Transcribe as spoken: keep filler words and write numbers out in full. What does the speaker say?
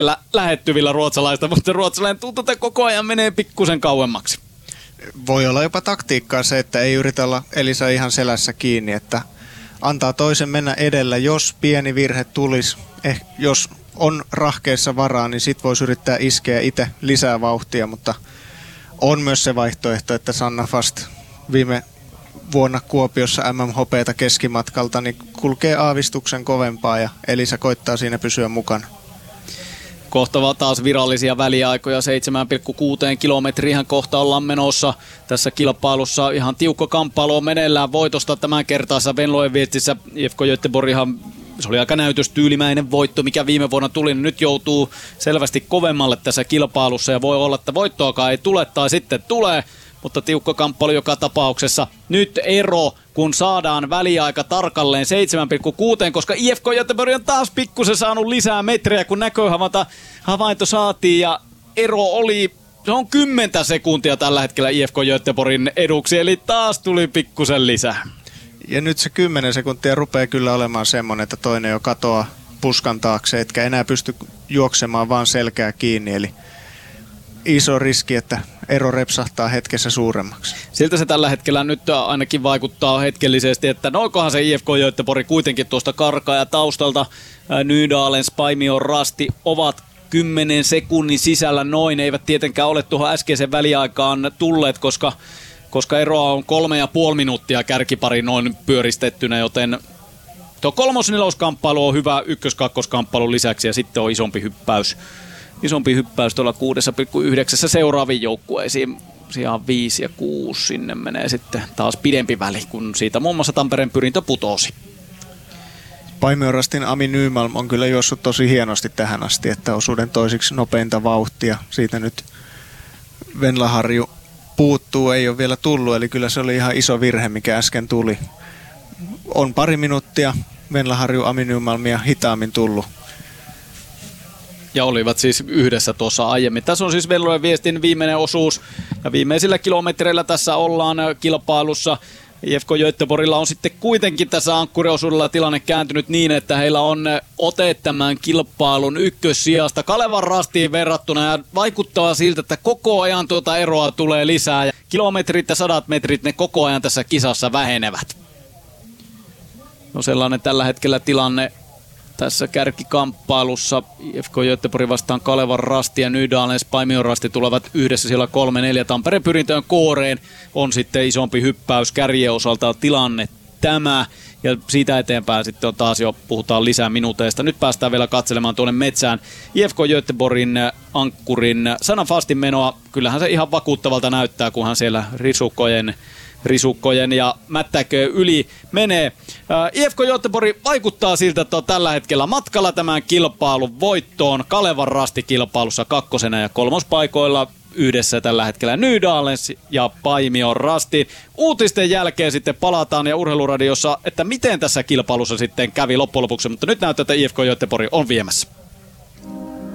lä- lähettyvillä ruotsalaista, mutta ruotsalainen tuntuu, että koko ajan menee pikkusen kauemmaksi. Voi olla jopa taktiikkaa se, että ei yritä olla Elisa ihan selässä kiinni, että antaa toisen mennä edellä, jos pieni virhe tulisi, eh, jos on rahkeessa varaa, niin sit voisi yrittää iskeä itse lisää vauhtia, mutta on myös se vaihtoehto, että Sanna Fast viime vuonna Kuopiossa M M Hopeata keskimatkalta niin kulkee aavistuksen kovempaa ja Elisa koittaa siinä pysyä mukana. Kohta taas virallisia väliaikoja, seitsemän pilkku kuusi kilometriä kohta ollaan menossa tässä kilpailussa. Ihan tiukka kamppailu on meneillään voitosta tämän kertaassa Venloen viestissä. I F K Göteborghan, se oli aika näytöstyylimäinen voitto, mikä viime vuonna tuli, niin nyt joutuu selvästi kovemmalle tässä kilpailussa ja voi olla, että voittoakaan ei tule tai sitten tulee. Mutta tiukka kamppailu joka tapauksessa. Nyt ero, kun saadaan väliaika tarkalleen seitsemän pilkku kuusi, koska I F K Göteborg on taas pikkusen saanut lisää metrejä, kun näköhavainto havainto saatiin. Ja ero oli, se on kymmentä sekuntia tällä hetkellä I F K Göteborgin eduksi, eli taas tuli pikkusen lisää. Ja nyt se kymmenen sekuntia rupeaa kyllä olemaan semmoinen, että toinen jo katoaa puskan taakse, etkä enää pysty juoksemaan vaan selkää kiinni, eli iso riski, että ero repsahtaa hetkessä suuremmaksi. Siltä se tällä hetkellä nyt ainakin vaikuttaa hetkellisesti, että noikohan se I F K Göteborg kuitenkin tuosta karkaa ja taustalta Nydalen, Paimion, Rasti ovat kymmenen sekunnin sisällä noin. Eivät tietenkään ole tuohon äskeisen väliaikaan tulleet, koska, koska eroa on kolme ja puoli minuuttia kärkipari noin pyöristettynä, joten tuo kolmos-neloskamppailu on hyvä ykkös-kakkoskamppailun lisäksi ja sitten on isompi hyppäys. Isompi hyppäys tuolla kuusi pilkku yhdeksän seuraaviin joukkueisiin. Siellä viisi ja kuusi sinne menee sitten taas pidempi väli, kun siitä muun muassa Tampereen Pyrintö putosi. Paimiorastin Ami Nymalm on kyllä juossut tosi hienosti tähän asti, että osuuden toisiksi nopeinta vauhtia. Siitä nyt Venlaharju puuttuu, ei ole vielä tullut, eli kyllä se oli ihan iso virhe, mikä äsken tuli. On pari minuuttia Venlaharju Ami Nymalmia hitaammin tullut. Ja olivat siis yhdessä tuossa aiemmin. Tässä on siis Venloen viestin viimeinen osuus. Ja viimeisillä kilometreillä tässä ollaan kilpailussa. I F K Göteborgilla on sitten kuitenkin tässä ankkuriosuudella tilanne kääntynyt niin, että heillä on ote tämän kilpailun ykkössijasta Kalevan Rastiin verrattuna. Ja vaikuttaa siltä, että koko ajan tuota eroa tulee lisää. Ja kilometrit ja sadat metrit ne koko ajan tässä kisassa vähenevät. No sellainen tällä hetkellä tilanne tässä kärkikamppailussa. I F K Göteborg vastaan Kalevan Rasti ja Nydalen Paimion Rasti tulevat yhdessä siellä kolme neljä. Tampereen Pyrintöön Kooreen on sitten isompi hyppäys kärjen osalta tilanne tämä. Ja siitä eteenpäin sitten on taas jo puhutaan lisää minuuteista. Nyt päästään vielä katselemaan tuonne metsään I F K Göteborgin ankkurin Sanna Fastin menoa. Kyllähän se ihan vakuuttavalta näyttää, kunhan siellä risukkojen risukkojen ja mättäköön yli menee. I F K Göteborg vaikuttaa siltä, että on tällä hetkellä matkalla tämän kilpailun voittoon. Kalevan Rasti kilpailussa kakkosena ja kolmospaikoilla yhdessä tällä hetkellä Nydalen ja Paimion Rasti. Uutisten jälkeen sitten palataan ja Urheiluradiossa, että miten tässä kilpailussa sitten kävi loppujen lopuksi, mutta nyt näyttää, että I F K Göteborg on viemässä.